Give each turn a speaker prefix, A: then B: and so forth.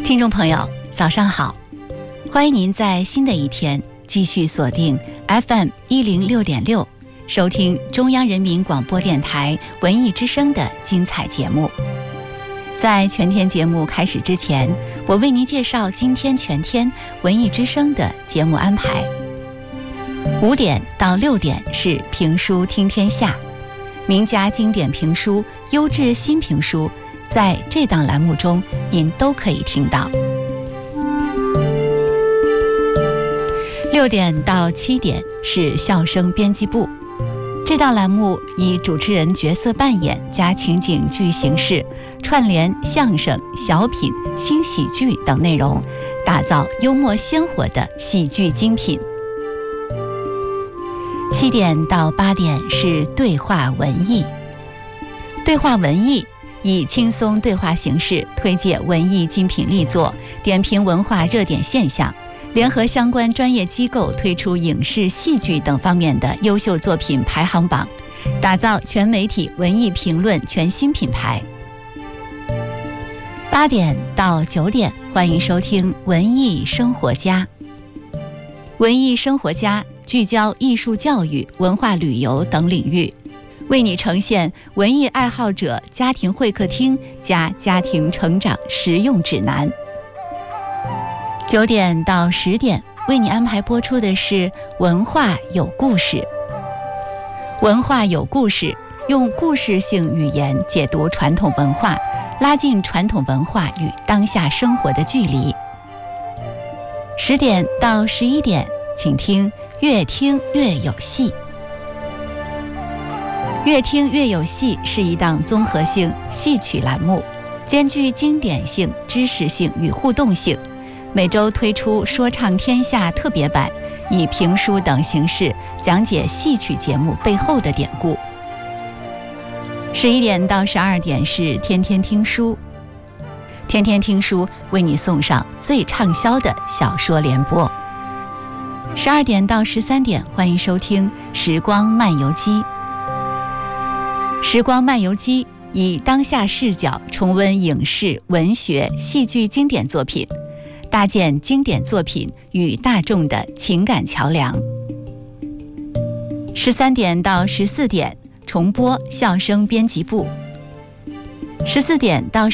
A: 听众朋友，早上好！欢迎您在新的一天继续锁定 FM106.6，收听中央人民广播电台文艺之声的精彩节目。在全天节目开始之前，我为您介绍今天全天文艺之声的节目安排。5点到6点是评书听天下，名家经典评书、优质新评书，在这档栏目中您都可以听到。6点到7点是笑声编辑部，这档栏目以主持人角色扮演加情景剧形式，串联相声、小品、新喜剧等内容，打造幽默鲜活的喜剧精品。7点到8点是对话文艺，对话文艺以轻松对话形式推介文艺精品力作，点评文化热点现象，联合相关专业机构推出影视、戏剧等方面的优秀作品排行榜，打造全媒体文艺评论全新品牌。8点到9点，欢迎收听文艺生活家。文艺生活家聚焦艺术教育、文化旅游等领域，为你呈现文艺爱好者家庭会客厅加家庭成长实用指南。9点到10点，为你安排播出的是文化有故事。文化有故事，用故事性语言解读传统文化，拉近传统文化与当下生活的距离。10点到11点，请听越听越有戏。越听越有戏是一档综合性戏曲栏目，兼具经典性、知识性与互动性，每周推出说唱天下特别版，以评书等形式讲解戏曲节目背后的典故。11点到12点是天天听书，天天听书为你送上最畅销的小说联播。12点到13点，欢迎收听时光漫游记。时光漫游记以当下视角重温影视、文学、戏剧经典作品，搭建经典作品与大众的情感桥梁。13点到14点重播笑声编辑部。14点到